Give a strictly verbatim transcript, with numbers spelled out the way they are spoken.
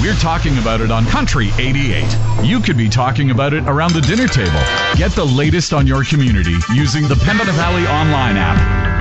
we're talking about it on Country eighty-eight. You could be talking about it around the dinner table. Get the latest on your community using the Pembina Valley online app.